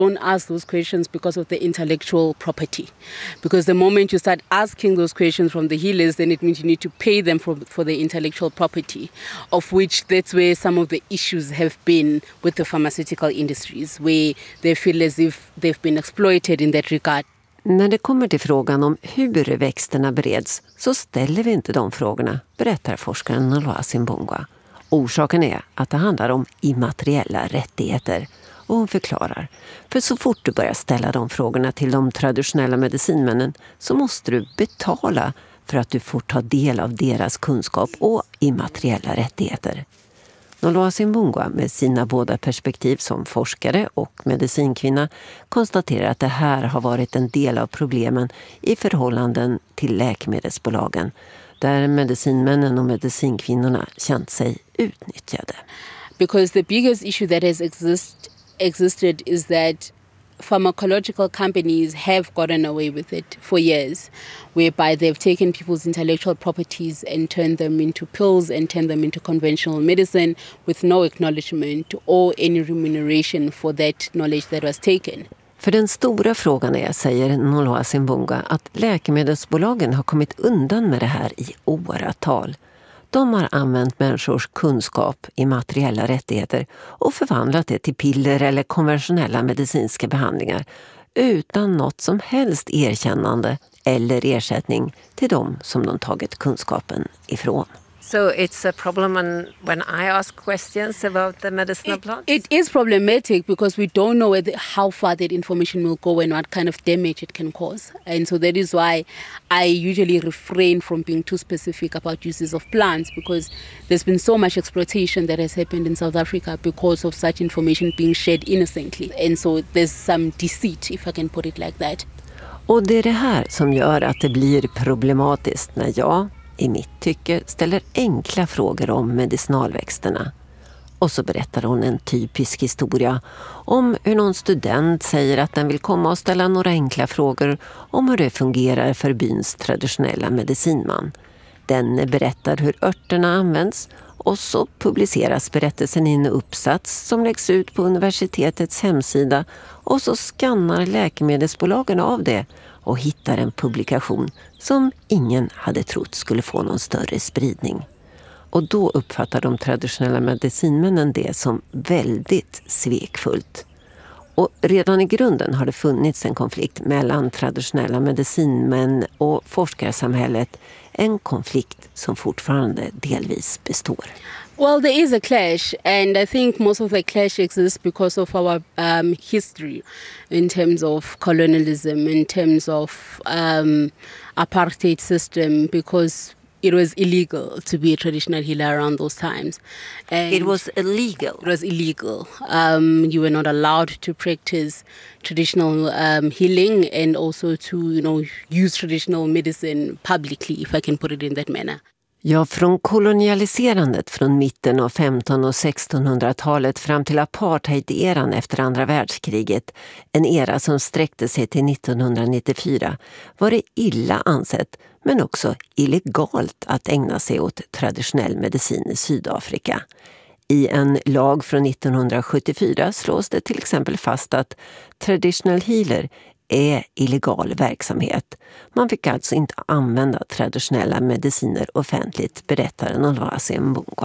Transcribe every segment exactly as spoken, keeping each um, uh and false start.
Don't ask those questions because of the intellectual property. Because the moment you start asking those questions from the healers, then it means you need to pay them for, for the intellectual property, of which that's where some of the issues have been with the pharmaceutical industries, where they feel as if they've been exploited in that regard. När det kommer till frågan om hur växterna bereds så ställer vi inte de frågorna, berättar forskaren Nolwazi Mbungwa. Orsaken är att det handlar om immateriella rättigheter. Och hon förklarar, för så fort du börjar ställa de frågorna till de traditionella medicinmännen så måste du betala för att du får ta del av deras kunskap och immateriella rättigheter. Nolwazi Mbungwa med sina båda perspektiv som forskare och medicinkvinna konstaterar att det här har varit en del av problemen i förhållanden till läkemedelsbolagen, där medicinmännen och medicinkvinnorna känt sig utnyttjade. Because the biggest issue that has exist, existed is that pharmacological companies have gotten away with it for years, whereby they've taken people's intellectual properties and turned them into pills and turned them into conventional medicine with no acknowledgement or any remuneration for that knowledge that was taken. För den stora frågan är, säger Nolwazi Mbungwa, att läkemedelsbolagen har kommit undan med det här i åratal. De har använt människors kunskap i materiella rättigheter och förvandlat det till piller eller konventionella medicinska behandlingar utan något som helst erkännande eller ersättning till dem som de tagit kunskapen ifrån. So it's a problem when, when I ask questions about the medicinal plants? It, it is problematic because we don't know whether, how far that information will go and what kind of damage it can cause. And so that is why I usually refrain from being too specific about uses of plants, because there's been so much exploitation that has happened in South Africa because of such information being shared innocently. And so there's some deceit, if I can put it like that. Och det är det här som gör att det blir problematiskt när jag, i mitt tycke, ställer enkla frågor om medicinalväxterna. Och så berättar hon en typisk historia om hur någon student säger att den vill komma och ställa några enkla frågor om hur det fungerar för byns traditionella medicinman. Den berättar hur örterna används och så publiceras berättelsen i en uppsats som läggs ut på universitetets hemsida och så skannar läkemedelsbolagen av det och hittar en publikation som ingen hade trott skulle få någon större spridning. Och då uppfattar de traditionella medicinmännen det som väldigt svekfullt. Och redan i grunden har det funnits en konflikt mellan traditionella medicinmän och forskarsamhället. En konflikt som fortfarande delvis består. Well, there is a clash, and I think most of the clash exists because of our um, history in terms of colonialism, in terms of um, apartheid system, because it was illegal to be a traditional healer around those times. And It was illegal? It was illegal. Um, you were not allowed to practice traditional um, healing and also to, you know, use traditional medicine publicly, if I can put it in that manner. Ja, från kolonialiserandet från mitten av femton- och sextonhundratalet fram till apartheid-eran efter andra världskriget, en era som sträckte sig till nittonhundranittiofyra, var det illa ansett men också illegalt att ägna sig åt traditionell medicin i Sydafrika. I en lag från nittonhundrasjuttiofyra slås det till exempel fast att traditional healer är illegal verksamhet. Man fick alltså inte använda traditionella mediciner offentligt, berättar Nolwazi Mbungwa.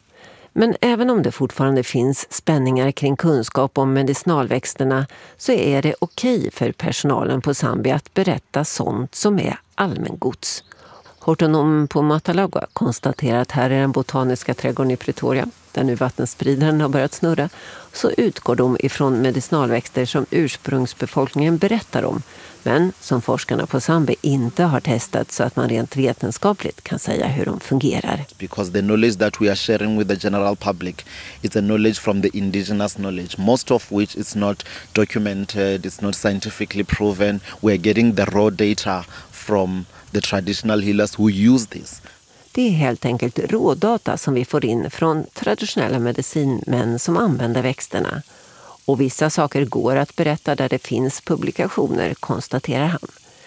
Men även om det fortfarande finns spänningar kring kunskap om medicinalväxterna så är det okej för personalen på Zambia att berätta sånt som är allmängods. Hortonom på Matalagua konstaterar att här är den botaniska trädgården i Pretoria, där nu vattenspridaren har börjat snurra, så utgår de ifrån medicinalväxter som ursprungsbefolkningen berättar om, men som forskarna på Zambia inte har testat så att man rent vetenskapligt kan säga hur de fungerar. Because the knowledge that we are sharing with the general public is a knowledge from the indigenous knowledge, most of which is not documented, it's not scientifically proven. We are getting the raw data from the traditional healers who use this. Det är helt enkelt rådata som vi får in från traditionella medicinmän som använder växterna. Och vissa saker går att berätta där det finns publikationer, konstaterar han.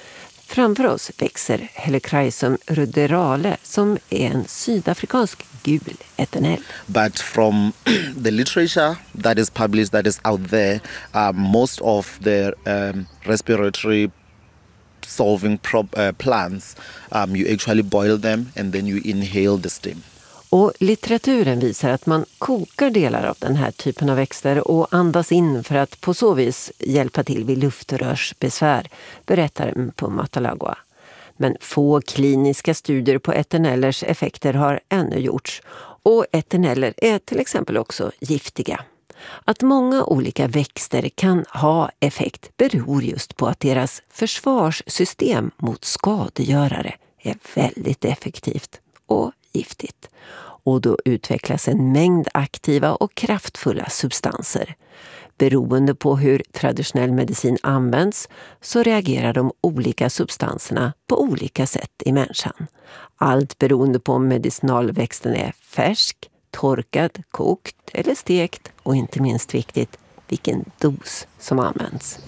Framför oss växer Helichrysum ruderale som är en sydafrikansk gul eternell. But from the literature that is published, that is out there, uh, most of the um, respiratory solving prop, uh, plants, um, you actually boil them and then you inhale the steam. Och litteraturen visar att man kokar delar av den här typen av växter och andas in för att på så vis hjälpa till vid luftrörsbesvär, berättar Mpumalanga. Men få kliniska studier på eternellers effekter har ännu gjorts och eterneller är till exempel också giftiga. Att många olika växter kan ha effekt beror just på att deras försvarssystem mot skadegörare är väldigt effektivt och giftigt. Och då utvecklas en mängd aktiva och kraftfulla substanser. Beroende på hur traditionell medicin används så reagerar de olika substanserna på olika sätt i människan. Allt beroende på om medicinalväxten är färsk, torkad, kokt eller stekt och inte minst viktigt vilken dos som används.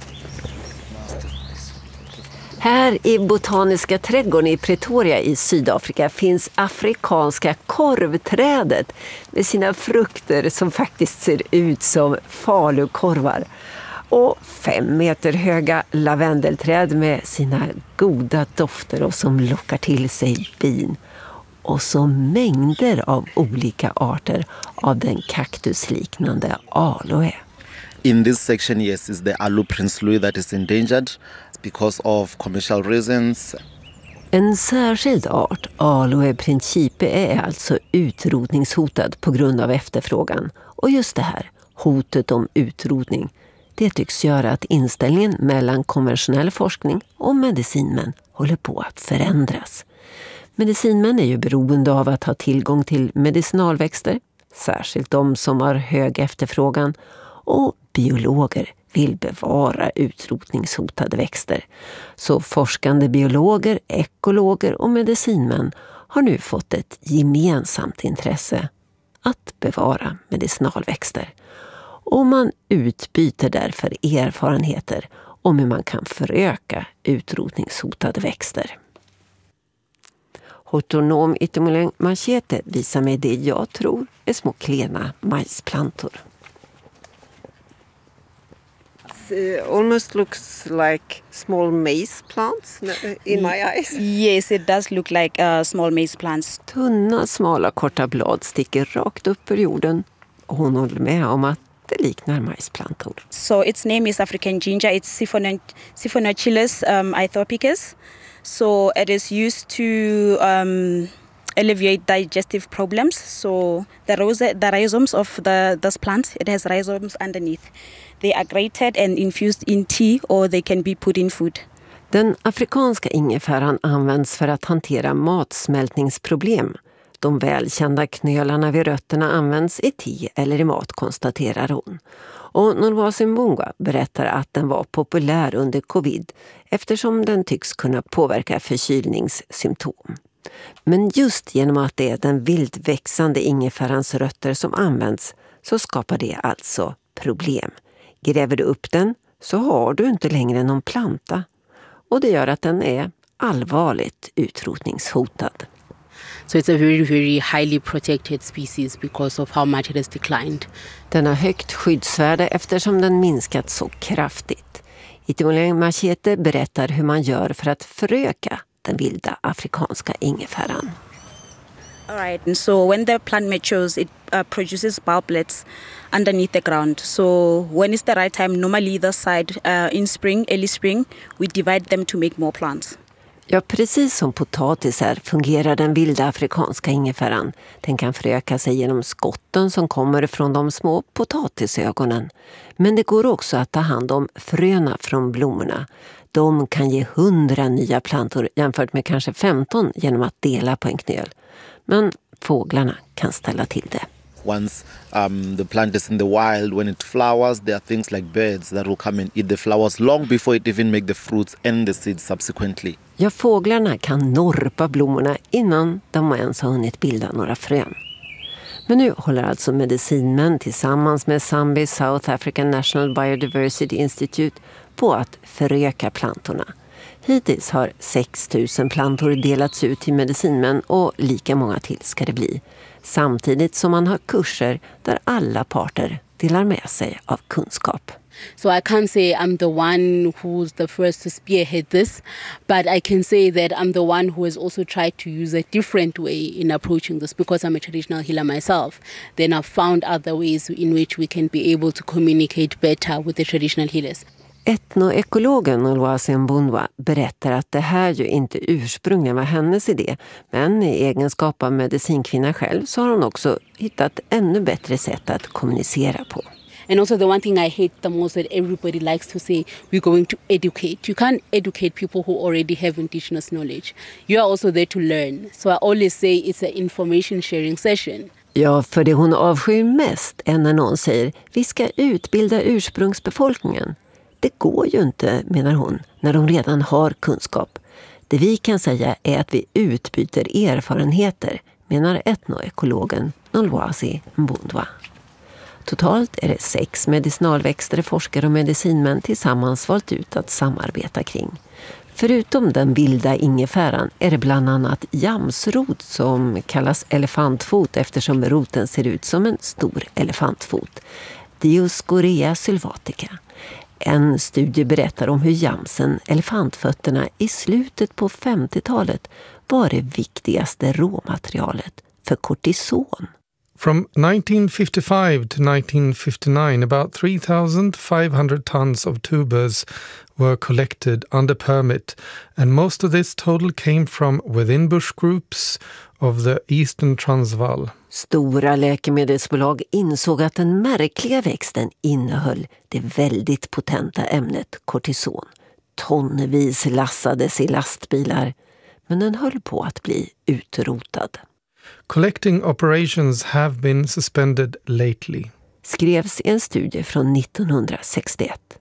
Här i Botaniska trädgården i Pretoria i Sydafrika finns afrikanska korvträdet med sina frukter som faktiskt ser ut som falukorvar. Och fem meter höga lavendelträd med sina goda dofter och som lockar till sig bin. Och så mängder av olika arter av den kaktusliknande aloe. In this section, yes, is the Aloe prinslui that is endangered because of commercial reasons. En särskild art, Aloe principe, är alltså utrotningshotad på grund av efterfrågan. Och just det här, hotet om utrotning, det tycks göra att inställningen mellan konventionell forskning och medicinmän håller på att förändras. Medicinmän är ju beroende av att ha tillgång till medicinalväxter, särskilt de som har hög efterfrågan, och biologer vill bevara utrotningshotade växter. Så forskande biologer, ekologer och medicinmän har nu fått ett gemensamt intresse att bevara medicinalväxter. Och man utbyter därför erfarenheter om hur man kan föröka utrotningshotade växter. Hortonom Itumeleng Machete visar mig det jag tror är små klena majsplantor. It almost looks like small maize plants in my eyes. Yes, it does look like uh, small maize plants. Tunna, smala, korta blad sticker rakt upp ur jorden. Och hon håller med om att det liknar majsplantor. So its name is African ginger. It's Siphono- Siphonochelys um, ithopicus. So it is used to um, alleviate digestive problems. So the, rose- the rhizomes of the this plant, it has rhizomes underneath. They are grated and infused in tea or they can be put in food. Den afrikanska ingefäran används för att hantera matsmältningsproblem. De välkända knölarna vid rötterna används i te eller i mat, konstaterar hon. Och Nolwasi Mbungwa berättar att den var populär under covid eftersom den tycks kunna påverka förkylningssymptom. Men just genom att det är den vilt växande ingefärans rötter som används så skapar det alltså problem. Gräver du upp den så har du inte längre någon planta och det gör att den är allvarligt utrotningshotad. So it's a very, very highly protected species because of how much it has declined. Den har högt skyddsvärde eftersom den minskat så kraftigt. Itumeleng Machete berättar hur man gör för att föröka den vilda afrikanska ingefäran. All right, and so when the plant matures, it uh, produces bulblets underneath the ground. So when it's the right time, normally the side uh, in spring, early spring, we divide them to make more plants. Ja, precis som potatisar fungerar den vilda afrikanska ingefäran. Den kan föröka sig genom skotten som kommer från de små potatisögonen. Men det går också att ta hand om fröna från blommorna. De kan ge hundra nya plantor jämfört med kanske femton genom att dela på en knöl. Men fåglarna kan ställa till det. Once um, the plant is in the wild, when it flowers, there are things like birds that will come and eat the flowers long before it even make the fruits and the seeds subsequently. Ja, fåglarna kan norpa blommorna innan de ens har hunnit bilda några frön. Men nu håller alltså medicinmän tillsammans med Zambi South African National Biodiversity Institute på att föröka plantorna. Hittills har sex tusen plantor delats ut till medicinmän och lika många till ska det bli. Samtidigt som man har kurser där alla parter delar med sig av kunskap. So I can't say I'm the one who's the first to spearhead this, but I can say that I'm the one who has also tried to use a different way in approaching this because I'm a traditional healer myself. Then I've found other ways in which we can be able to communicate better with the traditional healers. Etnoekologen Nolwazi Mbundwa berättar att det här ju inte ursprungligen var hennes idé, men i egenskap av medicinkvinna själv så har hon också hittat ännu bättre sätt att kommunicera på. And also the one thing I hate the most that everybody likes to say, we're going to educate. You can't educate people who already have indigenous knowledge. You are also there to learn. So I always say it's an information sharing session. Ja, för det hon avskyr mest är när någon säger vi ska utbilda ursprungsbefolkningen. Det går ju inte, menar hon, när de redan har kunskap. Det vi kan säga är att vi utbyter erfarenheter, menar etnoekologen Nolwazi Mbundwa. Totalt är det sex medicinalväxter, forskare och medicinmän tillsammans valt ut att samarbeta kring. Förutom den vilda ingefäran är det bland annat jamsrot som kallas elefantfot eftersom roten ser ut som en stor elefantfot. Dioscorea sylvatica. En studie berättar om hur jamsen, elefantfötterna, i slutet på femtiotalet var det viktigaste råmaterialet för kortison. From nineteen fifty-five to nineteen fifty-nine, about three thousand five hundred tons of tubers were collected under permit, and most of this total came from within bush groups of the Eastern Transvaal. Stora läkemedelsbolag insåg att den märkliga växten innehöll det väldigt potenta ämnet kortison. Tonvis lassades i lastbilar, men den höll på att bli utrotad. Collecting operations have been suspended lately. Skrevs i en studie från nittonhundrasextioett.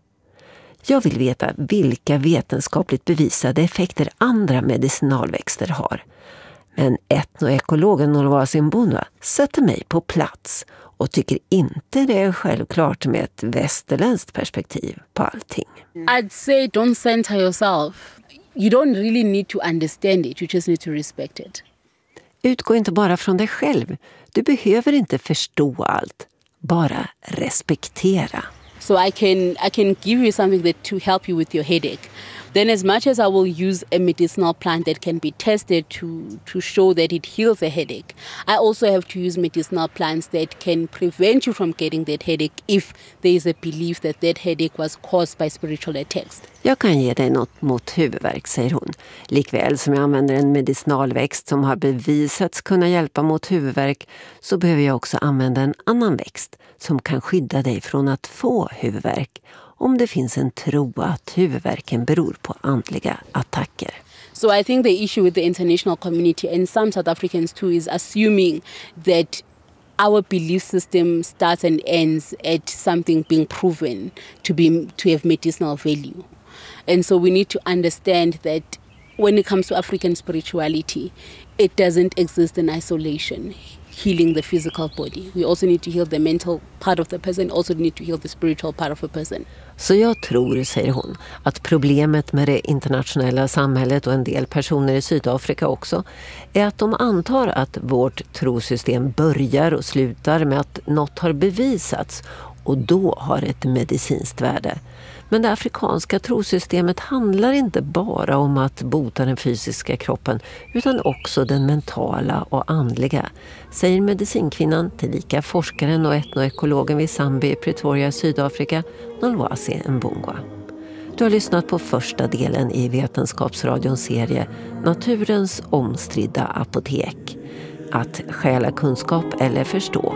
Jag vill veta vilka vetenskapligt bevisade effekter andra medicinalväxter har. Men etnoekologen Nolwazi Mbundwa sätter mig på plats och tycker inte det är självklart med ett västerländskt perspektiv på allting. I'd say don't center yourself. You don't really need to understand it, you just need to respect it. Utgå inte bara från dig själv. Du behöver inte förstå allt. Bara respektera. So I can I can give you something that to help you with your headache. Then as much as I will use a medicinal plant that can be tested to, to show that it heals a headache, I also have to use medicinal plants that can prevent you from getting that headache if there is a belief that that headache was caused by spiritual attacks. Jag kan ge dig något mot huvudvärk, säger hon. Likväl som jag använder en medicinalväxt som har bevisats kunna hjälpa mot huvudvärk så behöver jag också använda en annan växt som kan skydda dig från att få huvudvärk om det finns en tro att huvudvärken beror på andliga attacker. So I think the issue with the international community and some South Africans too is assuming that our belief system starts and ends at something being proven to be to have medicinal value. And so we need to understand that when it comes to African spirituality, it doesn't exist in isolation, healing the physical body. We also need to heal the mental part of the person, also need to heal the spiritual part of a person. Så jag tror, säger hon, att problemet med det internationella samhället och en del personer i Sydafrika också är att de antar att vårt trosystem börjar och slutar med att något har bevisats och då har ett medicinskt värde. Men det afrikanska trosystemet handlar inte bara om att bota den fysiska kroppen utan också den mentala och andliga, säger medicinkvinnan tillika forskaren och etnoekologen vid Zambi i Pretoria, Sydafrika, Nolwazi Mbundwa. Du har lyssnat på första delen i Vetenskapsradions serie Naturens omstridda apotek. Att stjäla kunskap eller förstå.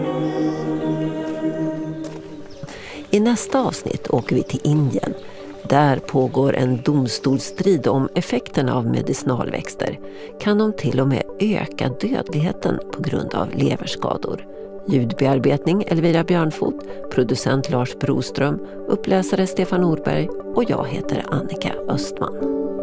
I nästa avsnitt åker vi till Indien. Där pågår en domstolsstrid om effekterna av medicinalväxter. Kan de till och med öka dödligheten på grund av leverskador? Ljudbearbetning Elvira Björnfot, producent Lars Broström, uppläsare Stefan Norberg och jag heter Annika Östman.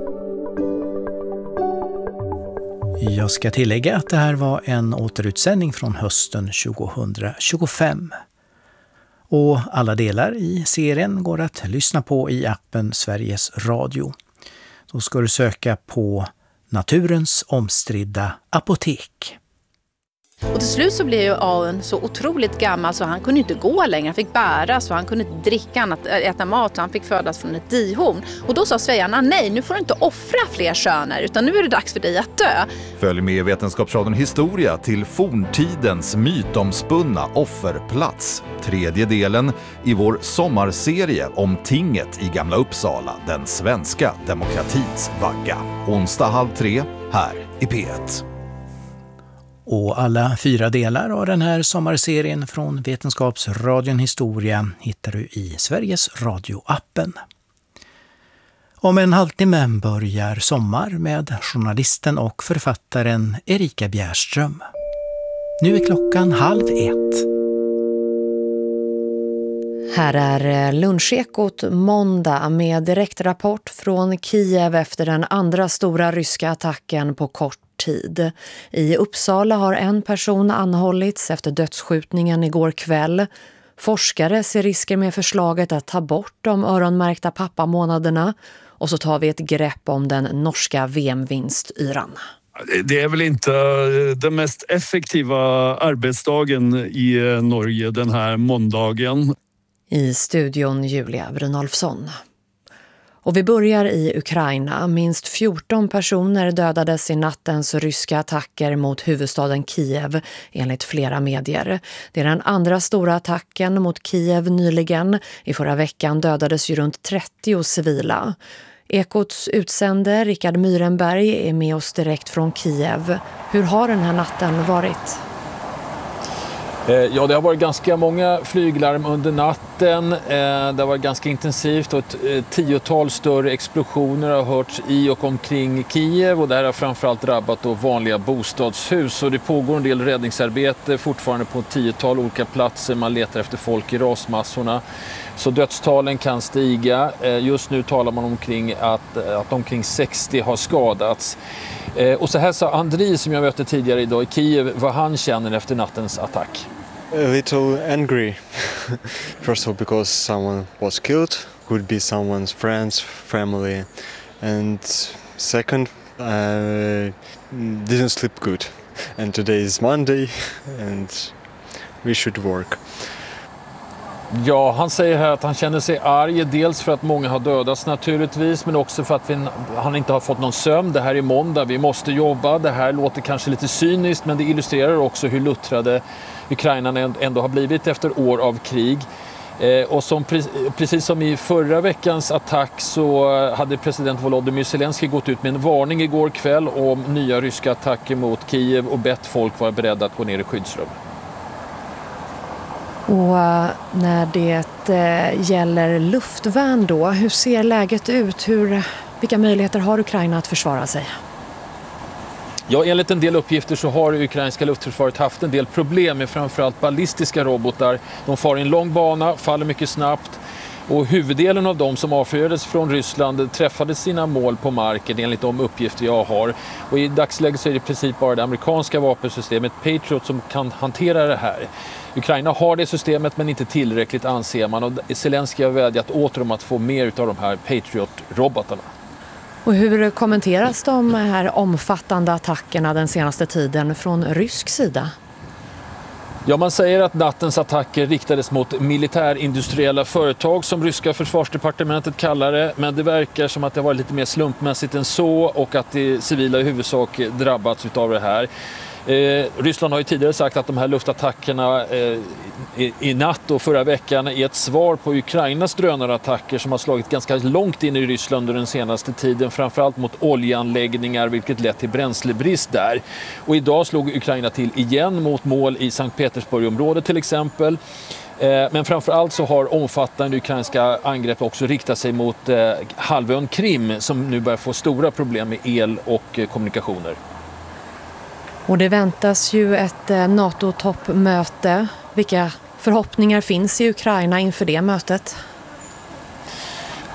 Jag ska tillägga att det här var en återutsändning från hösten tjugohundratjugofem. Och alla delar i serien går att lyssna på i appen Sveriges Radio. då ska du söka på Naturens omstridda apotek. Och till slut så blev ju Aun så otroligt gammal så han kunde inte gå längre. Han fick bära så han kunde inte dricka annat, äta mat så han fick födas från ett dihorn. Och då sa Svejarna, nej nu får du inte offra fler söner utan nu är det dags för dig att dö. Följ med Vetenskapsradion Historia till forntidens mytomspunna offerplats. Tredje delen i vår sommarserie om tinget i Gamla Uppsala, den svenska demokratins vagga. Onsdag halv tre här i P ett. Och alla fyra delar av den här sommarserien från Vetenskapsradion Historia hittar du i Sveriges Radio-appen. Om en halvtimme börjar Sommar med journalisten och författaren Erika Bjärström. Nu är klockan halv ett. Här är Lunchekot måndag med direktrapport från Kiev efter den andra stora ryska attacken på kort tid. I Uppsala har en person anhållits efter dödsskjutningen igår kväll. Forskare ser risker med förslaget att ta bort de öronmärkta pappamånaderna. Och så tar vi ett grepp om den norska V M-vinstyran. Det är väl inte den mest effektiva arbetsdagen i Norge den här måndagen. I studion Julia Brynolfsson. Och vi börjar i Ukraina. Minst fjorton personer dödades i nattens ryska attacker mot huvudstaden Kiev enligt flera medier. Det är den andra stora attacken mot Kiev nyligen. I förra veckan dödades ju runt trettio civila. Ekots utsände Rickard Myrenberg är med oss direkt från Kiev. Hur har den här natten varit? Ja, det har varit ganska många flyglarm under natten. Det har varit ganska intensivt och ett tiotal större explosioner har hörts i och omkring Kiev och det här har framförallt drabbat då vanliga bostadshus. Och det pågår en del räddningsarbete fortfarande på ett tiotal olika platser. Man letar efter folk i rasmassorna. Så dödstalen kan stiga. Just nu talar man omkring att, att omkring sextio har skadats. Och så här sa Andri som jag mötte tidigare idag i Kiev vad han känner efter nattens attack. A little angry. First of all because someone was killed, could be someone's friends, family. And second, I didn't sleep good. And today is Monday and we should work. Ja, han säger här att han känner sig arg, dels för att många har dödats naturligtvis, men också för att vi, han inte har fått någon sömn. Det här är måndag, vi måste jobba. Det här låter kanske lite cyniskt, men det illustrerar också hur luttrade Ukraina ändå har blivit efter år av krig. Eh, och som, precis som i förra veckans attack så hade president Volodymyr Zelensky gått ut med en varning igår kväll om nya ryska attacker mot Kiev och bett folk vara beredda att gå ner i skyddsrum. Och när det gäller luftvärn då, hur ser läget ut? Hur, vilka möjligheter har Ukraina att försvara sig? Ja, enligt en del uppgifter så har det ukrainska luftförsvaret haft en del problem med framförallt ballistiska robotar. De far i en lång bana, faller mycket snabbt. Och huvuddelen av dem som avfyrades från Ryssland träffade sina mål på marken enligt de uppgifter jag har. Och i dagsläget så är det i princip bara det amerikanska vapensystemet Patriot som kan hantera det här. Ukraina har det systemet men inte tillräckligt anser man. Och Zelensky har vädjat åter om att få mer av de här Patriot-robotarna. Och hur kommenteras de här omfattande attackerna den senaste tiden från rysk sida? Ja, man säger att nattens attacker riktades mot militärindustriella företag som ryska försvarsdepartementet kallar det. Men det verkar som att det var lite mer slumpmässigt än så och att det civila i huvudsak drabbats av det här. Eh, Ryssland har ju tidigare sagt att de här luftattackerna eh, i, i natt och förra veckan är ett svar på Ukrainas drönarattacker som har slagit ganska långt in i Ryssland under den senaste tiden, framförallt mot oljeanläggningar vilket lett till bränslebrist där. Och idag slog Ukraina till igen mot mål i Sankt Petersburg-området till exempel. Eh, men framförallt så har omfattande ukrainska angrepp också riktat sig mot eh, halvön Krim som nu börjar få stora problem med el och eh, kommunikationer. Och det väntas ju ett NATO-toppmöte. Vilka förhoppningar finns i Ukraina inför det mötet?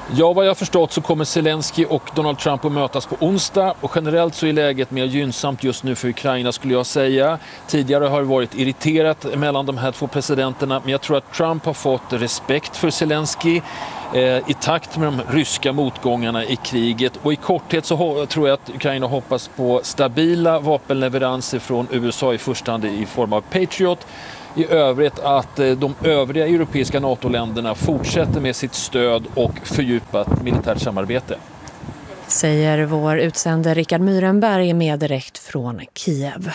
Ja, vad jag har förstått så kommer Zelensky och Donald Trump att mötas på onsdag och generellt så är läget mer gynnsamt just nu för Ukraina skulle jag säga. Tidigare har det varit irriterat mellan de här två presidenterna men jag tror att Trump har fått respekt för Zelensky eh, i takt med de ryska motgångarna i kriget och i korthet så ho- tror jag att Ukraina hoppas på stabila vapenleveranser från U S A i första hand i form av Patriot. I övrigt att de övriga europeiska NATO-länderna fortsätter med sitt stöd och fördjupat militärt samarbete. Säger vår utsände Rickard Myrenberg med direkt från Kiev.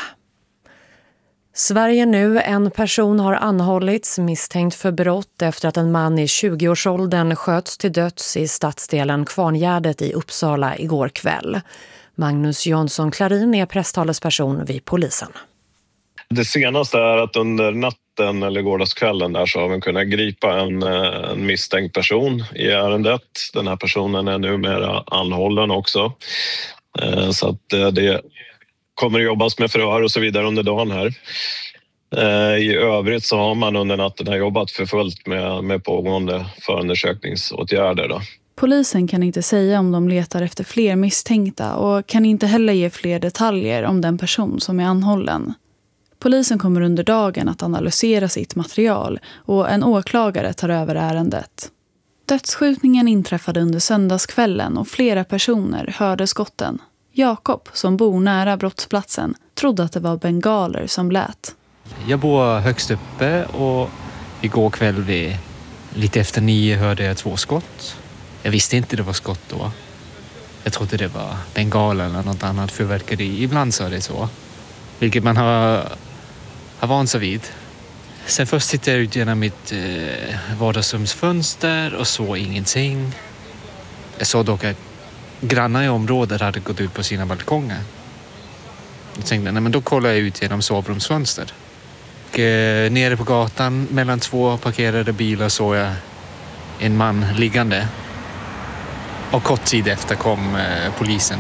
Sverige nu. En person har anhållits misstänkt för brott efter att en man i tjugoårsåldern sköts till döds i stadsdelen Kvarngärdet i Uppsala igår kväll. Magnus Jonsson Klarin är presstalesperson vid polisen. Det senaste är att under natten eller gårdagskvällen där så har vi kunnat gripa en, en misstänkt person i ärendet. Den här personen är numera anhållen också. Så att det kommer att jobbas med förhör och så vidare under dagen här. I övrigt så har man under natten här jobbat för fullt med, med pågående förundersökningsåtgärder då. Polisen kan inte säga om de letar efter fler misstänkta och kan inte heller ge fler detaljer om den person som är anhållen. Polisen kommer under dagen att analysera sitt material och en åklagare tar över ärendet. Dödsskjutningen inträffade under söndagskvällen och flera personer hörde skotten. Jakob, som bor nära brottsplatsen, trodde att det var bengaler som lät. Jag bor högst uppe och igår kväll vid lite efter nio hörde jag två skott. Jag visste inte det var skott då. Jag trodde det var bengaler eller något annat fyrverkeri. Ibland så är det så. Vilket man har, har vant sig vid. Sen först tittade jag ut genom mitt eh, vardagsrumsfönster och såg ingenting. Jag såg dock att grannar i området hade gått ut på sina balkonger. Jag tänkte, nej men då kollar jag ut genom sovrumsfönster. Och, eh, nere på gatan mellan två parkerade bilar såg jag en man liggande. Och kort tid efter kom eh, polisen.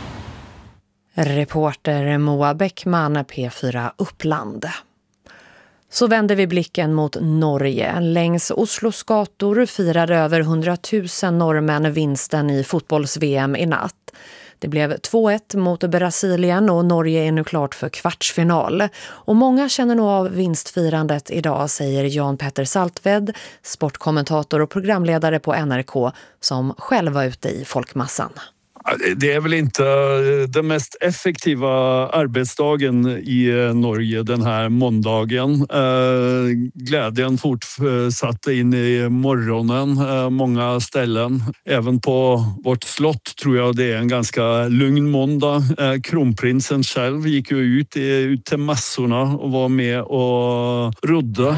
Reporter Moa Bäckman, P fyra Uppland. Så vänder vi blicken mot Norge. Längs Oslos gator firade över hundratusen norrmän vinsten i fotbolls-V M i natt. Det blev två ett mot Brasilien och Norge är nu klart för kvartsfinal. Och många känner nog av vinstfirandet idag, säger Jan Petter Saltved, sportkommentator och programledare på N R K, som själv var ute i folkmassan. Det är väl inte den mest effektiva arbetsdagen i Norge den här måndagen. Glädjen fortsatte in i morgonen, många ställen. Även på vårt slott tror jag det är en ganska lugn måndag. Kronprinsen själv gick ju ut, ut till massorna och var med och rodde.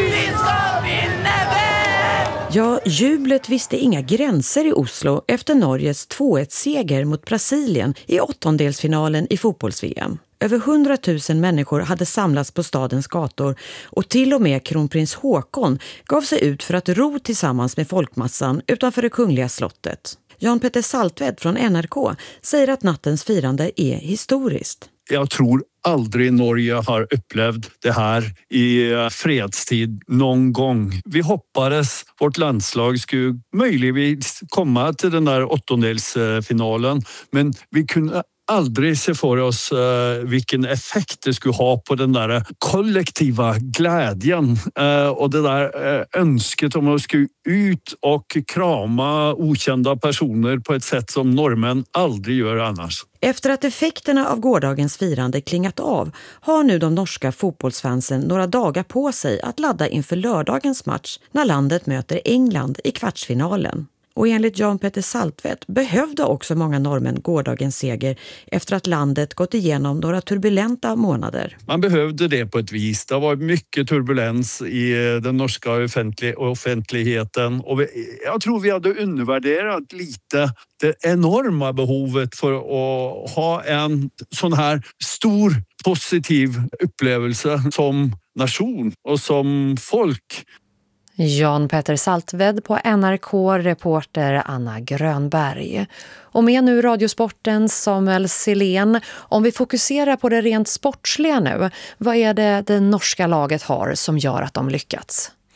Ja, jublet visste inga gränser i Oslo efter Norges två ett-seger mot Brasilien i åttondelsfinalen i fotbolls-V M. Över hundratusen människor hade samlats på stadens gator och till och med kronprins Håkon gav sig ut för att ro tillsammans med folkmassan utanför det kungliga slottet. Jan Petter Saltved från N R K säger att nattens firande är historiskt. Jag tror aldrig Norge har upplevt det här i fredstid någon gång. Vi hoppades vårt landslag skulle möjligtvis komma till den där åttondelsfinalen, men vi kunde aldrig se för oss uh, vilken effekt det skulle ha på den där kollektiva glädjen uh, och det där uh, önsket om att skulle ut och krama okända personer på ett sätt som norrmän aldrig gör annars. Efter att effekterna av gårdagens firande klingat av har nu de norska fotbollsfansen några dagar på sig att ladda inför lördagens match när landet möter England i kvartsfinalen. Och enligt Jan Petter Saltved behövde också många norrmän gårdagens seger efter att landet gått igenom några turbulenta månader. Man behövde det på ett vis. Det var mycket turbulens i den norska offentlig- offentligheten. Och vi, jag tror vi hade undervärderat lite det enorma behovet för att ha en sån här stor positiv upplevelse som nation och som folk. Jan Petter Saltved på N R K, reporter Anna Grönberg. Och med nu Radiosporten Samuel Silén. Om vi fokuserar på det rent sportsliga nu, vad är det det norska laget har som gör att de lyckats?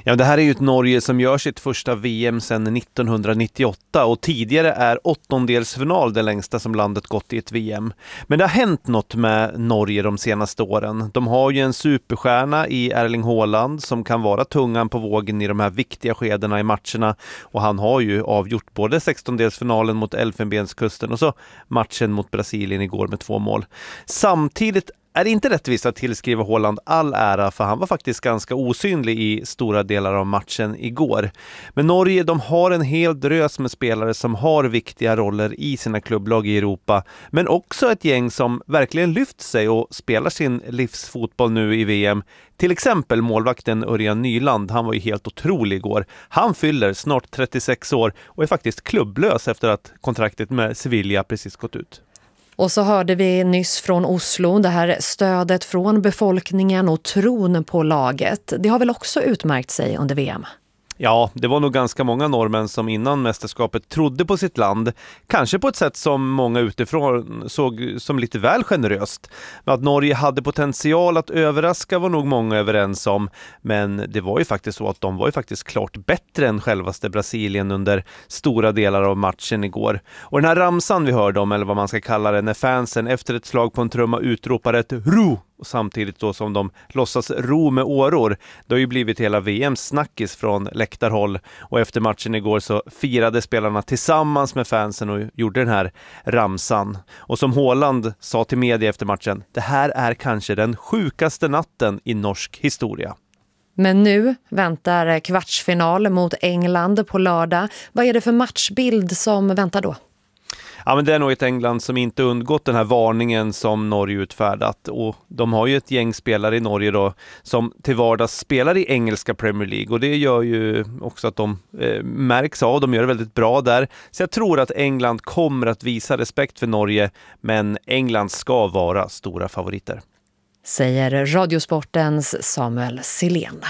Ja, det här är ju ett Norge som gör sitt första V M sedan nittonhundranittioåtta och tidigare är åttondelsfinal det längsta som landet gått i ett V M. Men det har hänt något med Norge de senaste åren. De har ju en superstjärna i Erling Haaland som kan vara tungan på vågen i de här viktiga skedena i matcherna, och han har ju avgjort både sextondelsfinalen mot Elfenbenskusten och så matchen mot Brasilien igår med två mål. Samtidigt är det inte rättvist att tillskriva Haaland all ära, för han var faktiskt ganska osynlig i stora delar av matchen igår. Men Norge, de har en hel drös med spelare som har viktiga roller i sina klubblag i Europa, men också ett gäng som verkligen lyft sig och spelar sin livsfotboll nu i V M. Till exempel målvakten Örjan Nyland, han var ju helt otrolig igår. Han fyller snart trettiosex år och är faktiskt klubblös efter att kontraktet med Sevilla precis gått ut. Och så hörde vi nyss från Oslo det här stödet från befolkningen och tron på laget. Det har väl också utmärkt sig under V M? Ja, det var nog ganska många norrmän som innan mästerskapet trodde på sitt land. Kanske på ett sätt som många utifrån såg som lite väl generöst. Men att Norge hade potential att överraska var nog många överens om. Men det var ju faktiskt så att de var ju faktiskt klart bättre än självaste Brasilien under stora delar av matchen igår. Och den här ramsan vi hörde om, eller vad man ska kalla det, när fansen efter ett slag på en trumma utropar ett ro, och samtidigt då som de låtsas ro med åror. Det har ju blivit hela V M:s snackis från läktarhåll, och efter matchen igår så firade spelarna tillsammans med fansen och gjorde den här ramsan. Och som Haaland sa till media efter matchen, det här är kanske den sjukaste natten i norsk historia. Men nu väntar kvartsfinal mot England på lördag. Vad är det för matchbild som väntar då? Ja, men det är nog ett England som inte undgått den här varningen som Norge utfärdat, och de har ju ett gäng spelare i Norge då som till vardags spelar i engelska Premier League, och det gör ju också att de eh, märks av, de gör det väldigt bra där. Så jag tror att England kommer att visa respekt för Norge, men England ska vara stora favoriter. Säger Radiosportens Samuel Silén.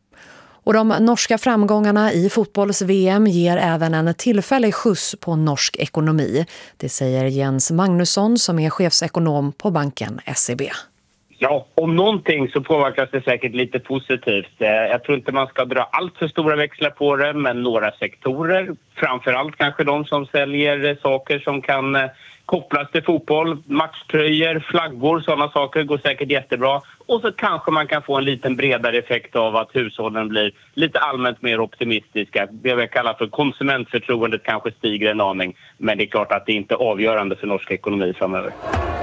Och de norska framgångarna i fotbolls-V M ger även en tillfällig skjuts på norsk ekonomi. Det säger Jens Magnusson som är chefsekonom på banken S E B. Ja, om någonting så påverkas det säkert lite positivt. Jag tror inte man ska dra allt för stora växlar på det, men några sektorer, framförallt kanske de som säljer saker som kan kopplas till fotboll, matchtröjor, flaggor, sådana saker går säkert jättebra. Och så kanske man kan få en liten bredare effekt av att hushållen blir lite allmänt mer optimistiska. Det vi kallar för konsumentförtroendet kanske stiger en aning, men det är klart att det inte är avgörande för norsk ekonomi framöver.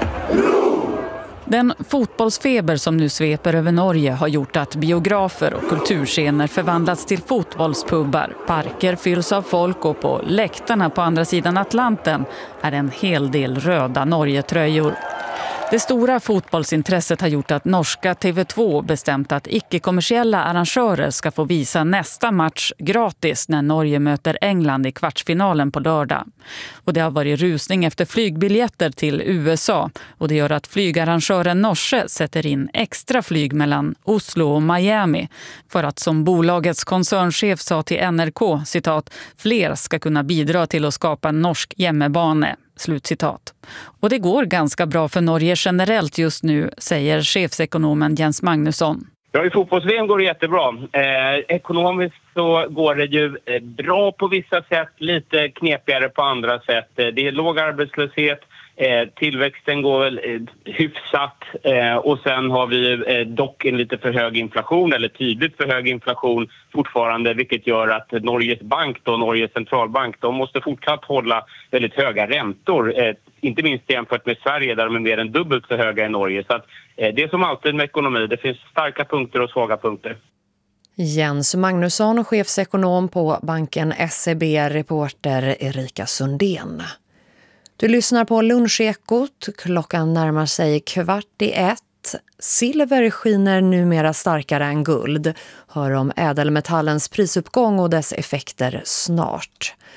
Den fotbollsfeber som nu sveper över Norge har gjort att biografer och kulturscener förvandlats till fotbollspubbar. Parker fylls av folk och på läktarna på andra sidan Atlanten är en hel del röda Norgetröjor. Det stora fotbollsintresset har gjort att norska T V två bestämt att icke-kommersiella arrangörer ska få visa nästa match gratis när Norge möter England i kvartsfinalen på lördag. Och det har varit rusning efter flygbiljetter till U S A, och det gör att flygarrangören Norse sätter in extra flyg mellan Oslo och Miami för att, som bolagets koncernchef sa till N R K, citat, fler ska kunna bidra till att skapa en norsk hjemmebane. Slutcitat. Och det går ganska bra för Norge generellt just nu, säger chefsekonomen Jens Magnusson. Ja, i fotbolls-V M går det jättebra. Eh, ekonomiskt så går det ju eh, bra på vissa sätt, lite knepigare på andra sätt. Eh, det är låg arbetslöshet, eh, tillväxten går väl eh, hyfsat eh, och sen har vi eh, dock en lite för hög inflation, eller tydligt för hög inflation fortfarande, vilket gör att Norges bank, då, Norges centralbank, de måste fortsatt hålla väldigt höga räntor. Eh, inte minst jämfört med Sverige där de är mer än dubbelt så höga i Norge. Så att, eh, det är som alltid med ekonomi, det finns starka punkter och svaga punkter. Jens Magnusson, chefsekonom på banken S E B, reporter Erika Sundén. Du lyssnar på Lunchekot, klockan närmar sig kvart i ett. Silver skiner numera starkare än guld. Hör om ädelmetallens prisuppgång och dess effekter snart.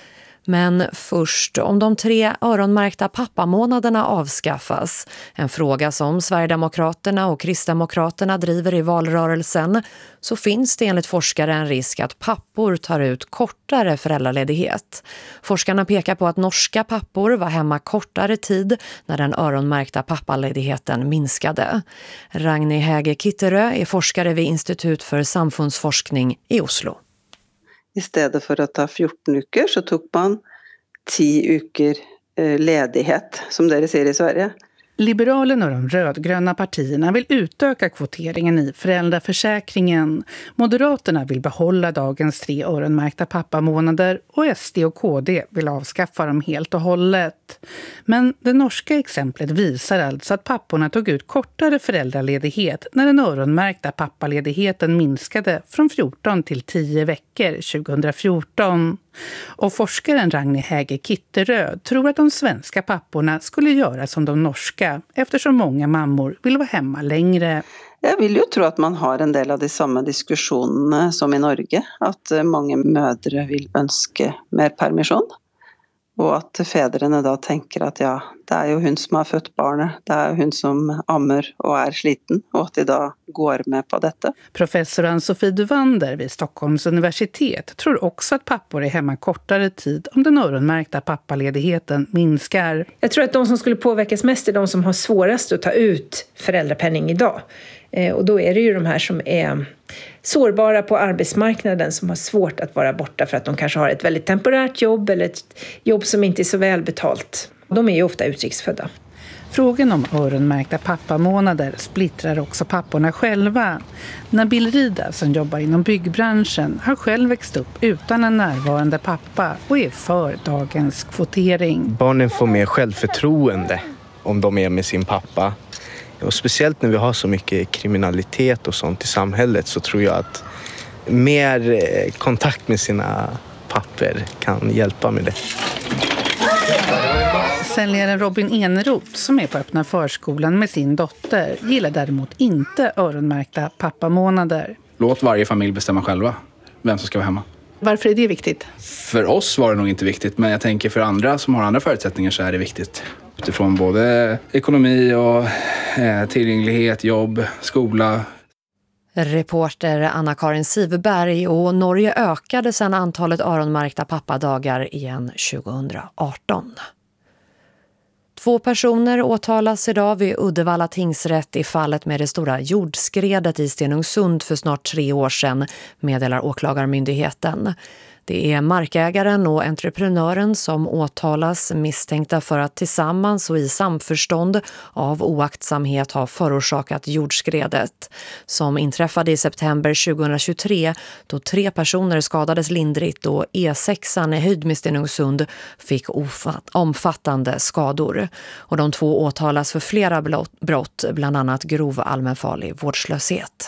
Men först om de tre öronmärkta pappamånaderna avskaffas, en fråga som Sverigedemokraterna och Kristdemokraterna driver i valrörelsen, så finns det enligt forskare en risk att pappor tar ut kortare föräldraledighet. Forskarna pekar på att norska pappor var hemma kortare tid när den öronmärkta pappaledigheten minskade. Ragnhild Häge Kitterö är forskare vid Institut för samfundsforskning i Oslo. Istället för att ta fjorton uker så tog man tio uker ledighet, som det ser i Sverige. Liberalerna och de rödgröna partierna vill utöka kvoteringen i föräldraförsäkringen. Moderaterna vill behålla dagens tre öronmärkta pappamånader och S D och K D vill avskaffa dem helt och hållet. Men det norska exemplet visar alltså att papporna tog ut kortare föräldraledighet när den öronmärkta pappaledigheten minskade från fjorton till tio veckor tjugohundrafjorton. Och forskaren Ragnhild Häge Kitterö tror att de svenska papporna skulle göra som de norska eftersom många mammor vill vara hemma längre. Jag vill ju tro att man har en del av de samma diskussionerna som i Norge, att många mödrar vill önska mer permission. Och att fäderna då tänker att ja, det är ju hon som har fött barnet, det är hon som ammer och är sliten, och att de då går med på detta. Professor Ann-Sofie Duvander vid Stockholms universitet tror också att pappor är hemma kortare tid om den öronmärkta pappaledigheten minskar. Jag tror att de som skulle påverkas mest är de som har svårast att ta ut föräldrapenning idag. Och då är det ju de här som är sårbara på arbetsmarknaden, som har svårt att vara borta för att de kanske har ett väldigt temporärt jobb eller ett jobb som inte är så välbetalt. De är ju ofta utrikesfödda. Frågan om öronmärkta pappamånader splittrar också papporna själva. Nabil Rida, som jobbar inom byggbranschen, har själv växt upp utan en närvarande pappa och är för dagens kvotering. Barnen får mer självförtroende om de är med sin pappa. Och speciellt när vi har så mycket kriminalitet och sånt i samhället, så tror jag att mer kontakt med sina papper kan hjälpa med det. Säljaren Robin Eneroth, som är på öppna förskolan med sin dotter, gillar däremot inte öronmärkta pappamånader. Låt varje familj bestämma själva vem som ska vara hemma. Varför är det viktigt? För oss var det nog inte viktigt, men jag tänker för andra som har andra förutsättningar så är det viktigt. Utifrån både ekonomi och eh, tillgänglighet, jobb, skola. Reporter Anna-Karin Siverberg. Och Norge ökade sedan antalet öronmärkta pappadagar igen tjugohundraarton. Två personer åtalas idag vid Uddevalla tingsrätt i fallet med det stora jordskredet i Stenungsund för snart tre år sedan, meddelar åklagarmyndigheten. Det är markägaren och entreprenören som åtalas, misstänkta för att tillsammans och i samförstånd av oaktsamhet ha förorsakat jordskredet, som inträffade i september tjugohundratjugotre då tre personer skadades lindrigt och E sexan i höjd med Stenungsund fick omfattande skador. Och de två åtalas för flera brott, bland annat grov allmänfarlig vårdslöshet.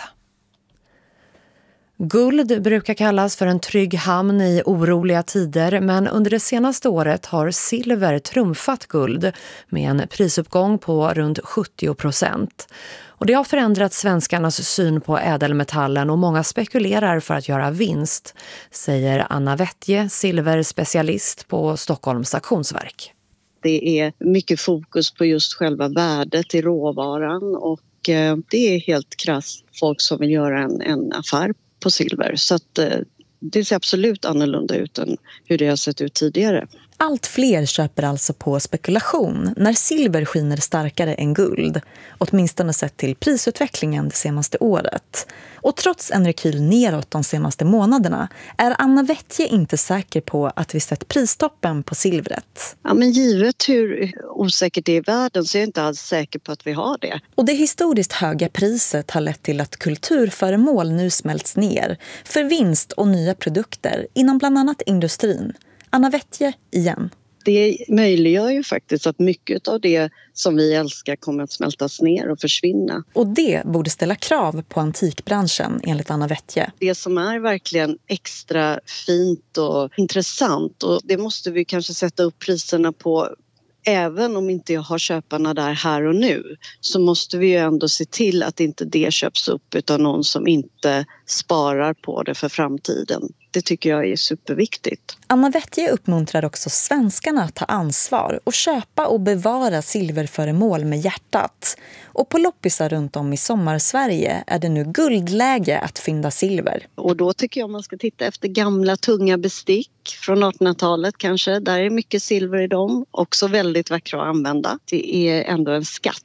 Guld brukar kallas för en trygg hamn i oroliga tider, men under det senaste året har silver trumfat guld med en prisuppgång på runt sjuttio procent. Och det har förändrat svenskarnas syn på ädelmetallen och många spekulerar för att göra vinst, säger Anna Wettje, silverspecialist på Stockholms auktionsverk. Det är mycket fokus på just själva värdet i råvaran, och det är helt krasst folk som vill göra en, en affär på silver. Så att det ser absolut annorlunda ut än hur det har sett ut tidigare. Allt fler köper alltså på spekulation när silver skiner starkare än guld, åtminstone sett till prisutvecklingen det senaste året. Och trots en rekyl neråt de senaste månaderna är Anna Wettje inte säker på att vi sett pristoppen på silvret. Ja, men givet hur osäkert det är i världen så är jag inte alls säker på att vi har det. Och det historiskt höga priset har lett till att kulturföremål nu smälts ner för vinst och nya produkter inom bland annat industrin. Anna Wettje igen. Det möjliggör ju faktiskt att mycket av det som vi älskar kommer att smältas ner och försvinna. Och det borde ställa krav på antikbranschen enligt Anna Wettje. Det som är verkligen extra fint och intressant, och det måste vi kanske sätta upp priserna på. Även om inte jag har köparna där här och nu, så måste vi ju ändå se till att inte det köps upp av någon som inte sparar på det för framtiden. det tycker jag är superviktigt. Anna Wettje uppmuntrar också svenskarna att ta ansvar och köpa och bevara silverföremål med hjärtat. Och på loppisar runt om i Sommarsverige är det nu guldläge att fynda silver. Och då tycker jag man ska titta efter gamla tunga bestick från artonhundratalet kanske. Där är mycket silver i dem. Också väldigt vackra att använda. Det är ändå en skatt.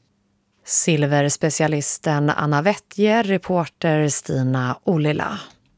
Silverspecialisten Anna Wettje, reporter Stina Olila.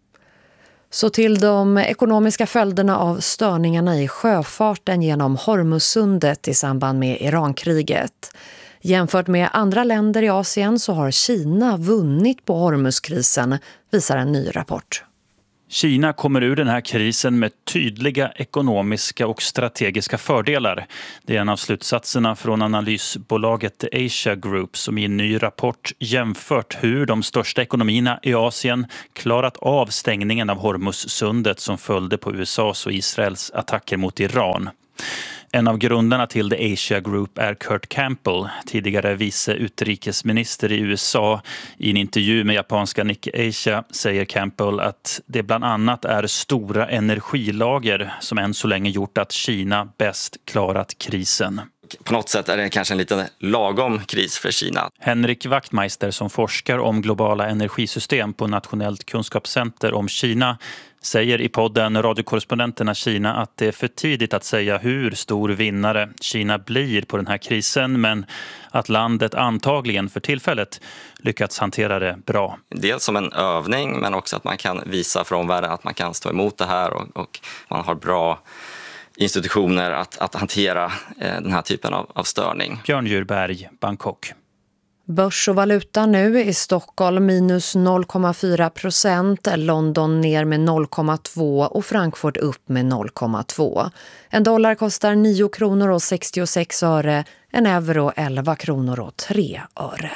Så till de ekonomiska följderna av störningarna i sjöfarten genom Hormuzsundet i samband med Irankriget. Jämfört med andra länder i Asien så har Kina vunnit på Hormuzkrisen, visar en ny rapport. Kina kommer ur den här krisen med tydliga ekonomiska och strategiska fördelar. Det är en av slutsatserna från analysbolaget The Asia Group som i en ny rapport jämfört hur de största ekonomierna i Asien klarat av stängningen av Hormuzsundet som följde på U S A:s och Israels attacker mot Iran. En av grundarna till The Asia Group är Kurt Campbell, tidigare vice utrikesminister i U S A. I en intervju med japanska Nikkei Asia säger Campbell att det bland annat är stora energilager som än så länge gjort att Kina bäst klarat krisen. På något sätt är det kanske en liten lagom kris för Kina. Henrik Wachtmeister som forskar om globala energisystem på Nationellt kunskapscenter om Kina säger i podden Radiokorrespondenterna Kina att det är för tidigt att säga hur stor vinnare Kina blir på den här krisen, men att landet antagligen för tillfället lyckats hantera det bra. Dels som en övning, men också att man kan visa för omvärlden att man kan stå emot det här och, och man har bra institutioner att, att hantera eh, den här typen av, av störning. Björn Djurberg, Bangkok. Börs och valuta nu i Stockholm minus noll komma fyra procent, London ner med noll komma två och Frankfurt upp med noll komma två. En dollar kostar nio kronor och sextiosex öre, en euro elva kronor och tre öre.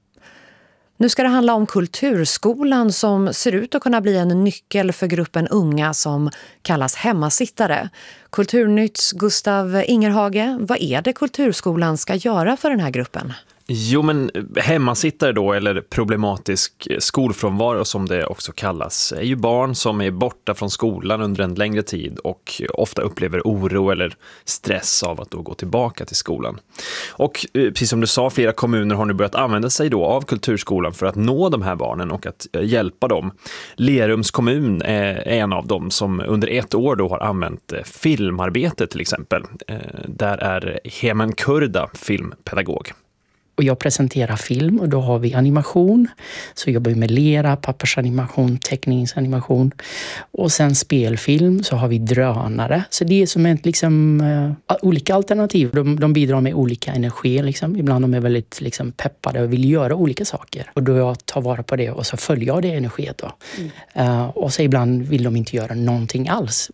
Nu ska det handla om Kulturskolan som ser ut att kunna bli en nyckel för gruppen unga som kallas hemmasittare. Kulturnytts Gustav Ingerhage, vad är det Kulturskolan ska göra för den här gruppen? Jo, men hemmasittare då, eller problematisk skolfrånvaro som det också kallas, är ju barn som är borta från skolan under en längre tid och ofta upplever oro eller stress av att då gå tillbaka till skolan. Och precis som du sa, flera kommuner har nu börjat använda sig då av Kulturskolan för att nå de här barnen och att hjälpa dem. Lerums kommun är en av dem som under ett år då har använt filmarbete till exempel. Där är Hemen Kurda filmpedagog. Och jag presenterar film och då har vi animation. Så jag jobbar med lera, pappersanimation, teckningsanimation. Och sen spelfilm så har vi drönare. Så det är som en, liksom, uh, olika alternativ. De, de bidrar med olika energi. Liksom. Ibland de är väldigt liksom, peppade och vill göra olika saker. Och då jag tar vara på det och så följer jag det energiet då. Mm. Uh, och så ibland vill de inte göra någonting alls.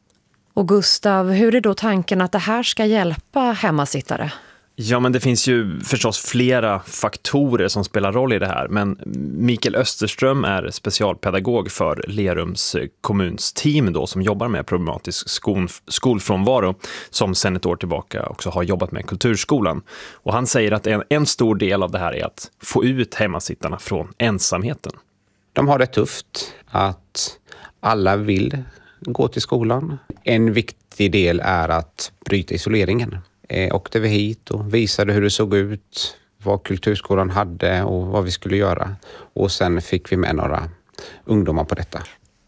Och Gustav, hur är då tanken att det här ska hjälpa hemmasittare? Ja, men det finns ju förstås flera faktorer som spelar roll i det här. Men Mikael Österström är specialpedagog för Lerums kommuns team då, som jobbar med problematisk skol, skolfrånvaro som sedan ett år tillbaka också har jobbat med Kulturskolan. Och han säger att en, en stor del av det här är att få ut hemmasittarna från ensamheten. De har det tufft att alla vill gå till skolan. En viktig del är att bryta isoleringen. Eh, åkte vi hit och visade hur det såg ut, vad Kulturskolan hade och vad vi skulle göra. Och sen fick vi med några ungdomar på detta.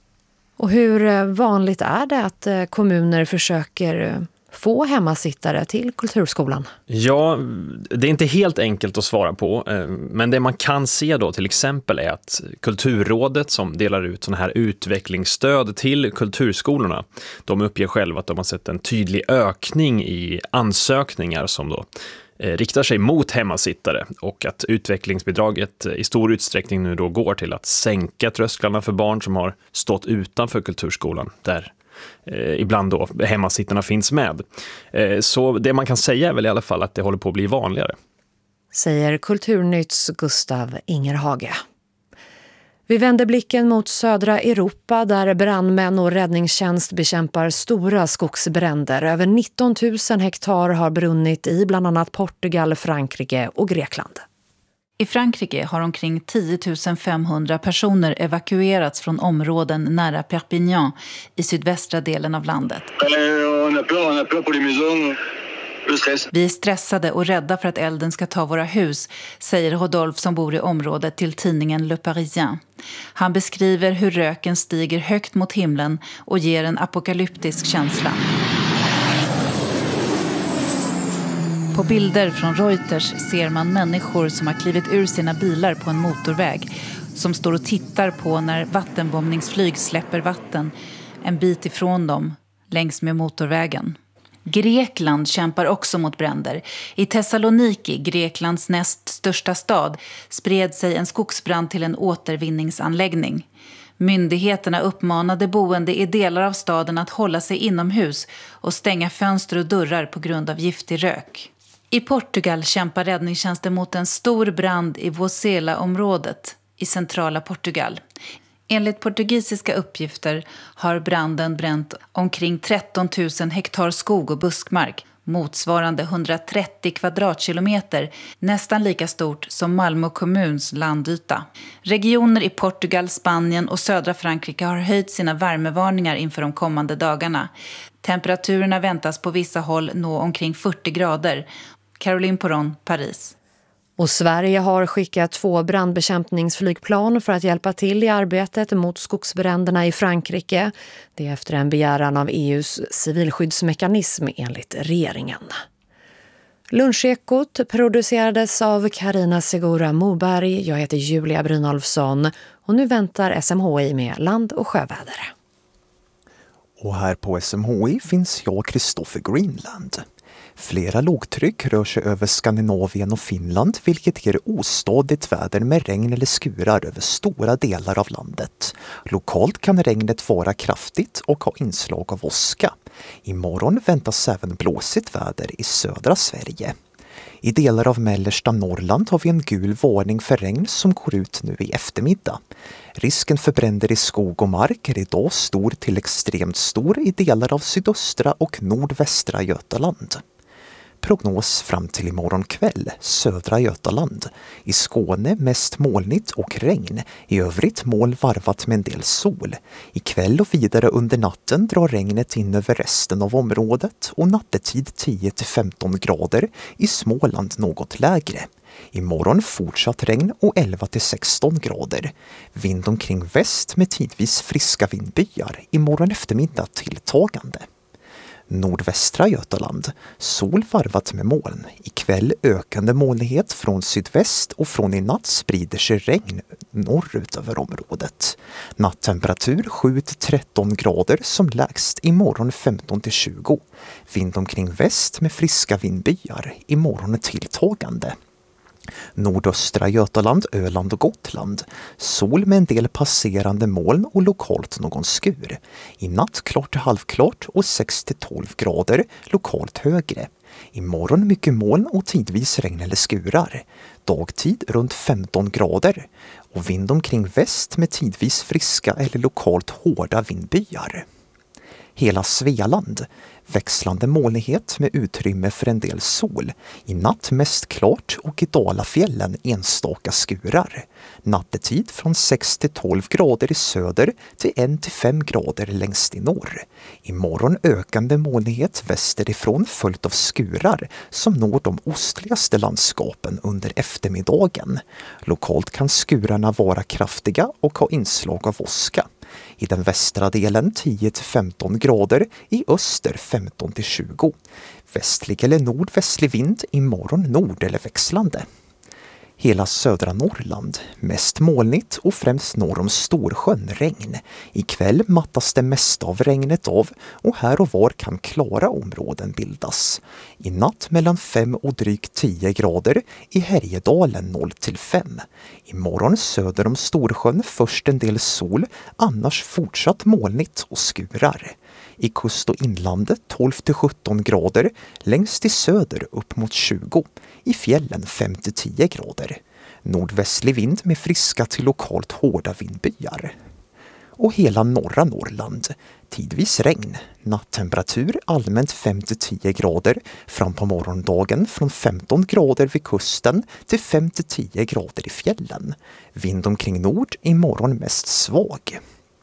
Och hur vanligt är det att kommuner försöker få hemmasittare till Kulturskolan? Ja, det är inte helt enkelt att svara på. Men det man kan se då till exempel är att Kulturrådet som delar ut såna här utvecklingsstöd till kulturskolorna, de uppger själva att de har sett en tydlig ökning i ansökningar som då riktar sig mot hemmasittare och att utvecklingsbidraget i stor utsträckning nu då går till att sänka trösklarna för barn som har stått utanför kulturskolan där Eh, ibland då hemmasittarna finns med. Eh, så det man kan säga är väl i alla fall att det håller på att bli vanligare. Säger Kulturnytts Gustav Ingerhage. Vi vänder blicken mot södra Europa där brandmän och räddningstjänst bekämpar stora skogsbränder. Över nitton tusen hektar har brunnit i bland annat Portugal, Frankrike och Grekland. I Frankrike har omkring tio tusen femhundra personer evakuerats från områden nära Perpignan i sydvästra delen av landet. Vi är stressade och rädda för att elden ska ta våra hus, säger Rodolphe som bor i området till tidningen Le Parisien. Han beskriver hur röken stiger högt mot himlen och ger en apokalyptisk känsla. På bilder från Reuters ser man människor som har klivit ur sina bilar på en motorväg, som står och tittar på när vattenbombningsflyg släpper vatten en bit ifrån dem längs med motorvägen. Grekland kämpar också mot bränder. I Thessaloniki, Greklands näst största stad, spred sig en skogsbrand till en återvinningsanläggning. Myndigheterna uppmanade boende i delar av staden att hålla sig inomhus och stänga fönster och dörrar på grund av giftig rök. I Portugal kämpar räddningstjänsten mot en stor brand i Vozela-området i centrala Portugal. Enligt portugisiska uppgifter har branden bränt omkring tretton tusen hektar skog och buskmark, motsvarande hundratrettio kvadratkilometer, nästan lika stort som Malmö kommuns landyta. Regioner i Portugal, Spanien och södra Frankrike har höjt sina värmevarningar inför de kommande dagarna. Temperaturerna väntas på vissa håll nå omkring fyrtio grader. Caroline Poron, Paris. Och Sverige har skickat två brandbekämpningsflygplan för att hjälpa till i arbetet mot skogsbränderna i Frankrike. Det är efter en begäran av E U:s civilskyddsmekanism enligt regeringen. Lunchekot producerades av Karina Segura Moberg. Jag heter Julia Brynolfsson och nu väntar S M H I med land- och sjöväder. Och här på S M H I finns jag, Kristoffer Greenland. Flera lågtryck rör sig över Skandinavien och Finland, vilket ger ostadigt väder med regn eller skurar över stora delar av landet. Lokalt kan regnet vara kraftigt och ha inslag av åska. Imorgon väntas även blåsigt väder i södra Sverige. I delar av mellersta Norrland har vi en gul varning för regn som går ut nu i eftermiddag. Risken för bränder i skog och mark är idag stor till extremt stor i delar av sydöstra och nordvästra Götaland. Prognos fram till imorgon kväll, södra Götaland. I Skåne mest molnigt och regn. I övrigt moln varvat med en del sol. I kväll och vidare under natten drar regnet in över resten av området och nattetid tio till femton grader. I Småland något lägre. Imorgon fortsatt regn och elva till sexton grader. Vind omkring väst med tidvis friska vindbyar. Imorgon eftermiddag tilltagande. Nordvästra Götaland, sol varvat med moln. Ikväll ökande molnighet från sydväst och från i natt sprider sig regn norrut över området. Nattemperatur sju till tretton grader som lägst, imorgon femton till tjugo. Vind omkring väst med friska vindbyar, imorgon tilltagande. Nordöstra Götaland, Öland och Gotland. Sol med en del passerande moln och lokalt någon skur. I natt klart till halvklart och sex till tolv grader, lokalt högre. Imorgon mycket moln och tidvis regn eller skurar. Dagtid runt femton grader. Och vind omkring väst med tidvis friska eller lokalt hårda vindbyar. Hela Svealand. Växlande molnighet med utrymme för en del sol. I natt mest klart och i Dalafjällen enstaka skurar. Nattetid från sex till tolv grader i söder till ett till fem grader längst i norr. Imorgon ökande molnighet västerifrån följt av skurar som når de ostligaste landskapen under eftermiddagen. Lokalt kan skurarna vara kraftiga och ha inslag av åska. I den västra delen tio till femton grader, i öster femton till tjugo. Västlig eller nordvästlig vind, imorgon nord eller växlande. Hela södra Norrland, mest molnigt och främst norr om Storsjön regn. Ikväll mattas det mesta av regnet av och här och var kan klara områden bildas. I natt mellan fem och drygt tio grader, i Härjedalen noll till fem. Imorgon söder om Storsjön först en del sol, annars fortsatt molnigt och skurar. I kust- och inlandet tolv till sjutton grader, längst i söder upp mot tjugo. I fjällen fem till tio grader. Nordvästlig vind med friska till lokalt hårda vindbyar. Och hela norra Norrland. Tidvis regn. Nattemperatur allmänt fem till tio grader. Fram på morgondagen från femton grader vid kusten till fem till tio grader i fjällen. Vind omkring nord, imorgon mest svag.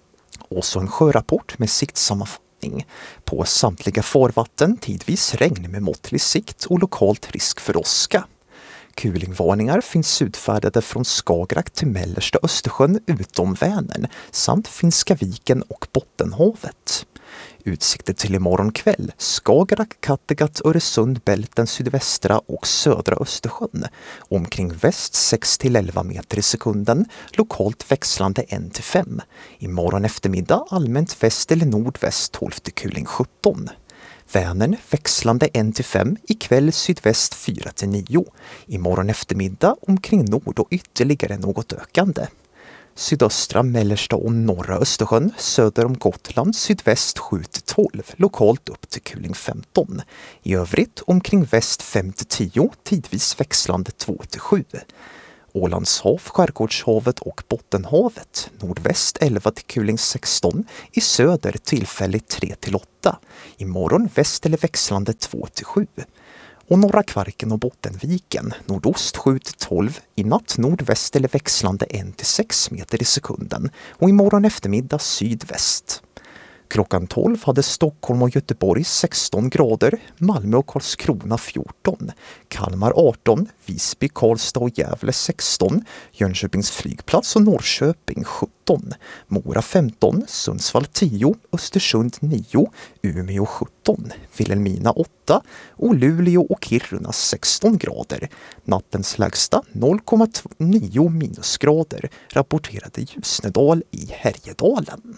Och så en sjörapport med siktsammanfattning. På samtliga farvatten tidvis regn med måttlig sikt och lokalt risk för åska. Kulingvarningar finns utfärdade från Skagerrak till mellersta Östersjön utom Vänern samt Finska viken och Bottenhavet. Utsikter till imorgon kväll, Skagerrak, Kattegatt, Öresund, Bälten, sydvästra och södra Östersjön. Omkring väst sex till elva meter i sekunden, lokalt växlande ett till fem. Imorgon eftermiddag allmänt väst eller nordväst tolv till kuling sjutton. Vänern växlande ett till fem, ikväll sydväst fyra till nio. Imorgon eftermiddag omkring nord och ytterligare något ökande. Sydöstra, mellersta och norra Östersjön, söder om Gotland, sydväst sju till tolv, lokalt upp till kuling femton. I övrigt omkring väst fem till tio, tidvis växlande två till sju. Ålandshav, Skärgårdshavet och Bottenhavet, nordväst elva till kuling sexton, i söder tillfälligt tre till åtta. Imorgon väst eller växlande två till sju. Och norra Kvarken och Bottenviken, nordost sju till tolv, i natt nordväst eller växlande ett till sex meter i sekunden och imorgon eftermiddag sydväst. Klockan tolv hade Stockholm och Göteborg sexton grader, Malmö och Karlskrona fjorton, Kalmar arton, Visby, Karlstad och Gävle sexton, Jönköpings flygplats och Norrköping sjutton, Mora femton, Sundsvall tio, Östersund nio, Umeå sjutton, Vilhelmina åtta och Luleå och Kiruna sexton grader. Nattens lägsta noll komma nio minusgrader rapporterade Ljusnedal i Härjedalen.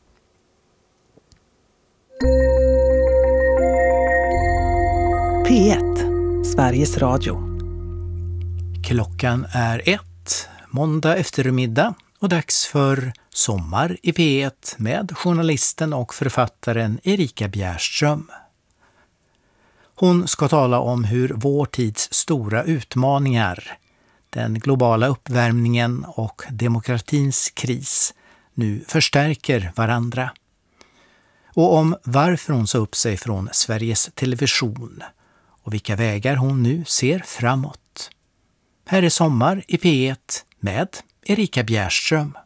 P ett, Sveriges Radio. Klockan är ett, måndag eftermiddag och dags för Sommar i P ett med journalisten och författaren Erika Bjärström. Hon ska tala om hur vår tids stora utmaningar, den globala uppvärmningen och demokratins kris, nu förstärker varandra. Och om varför hon sa upp sig från Sveriges Television och vilka vägar hon nu ser framåt. Här är Sommar i P ett med Erika Bjärström.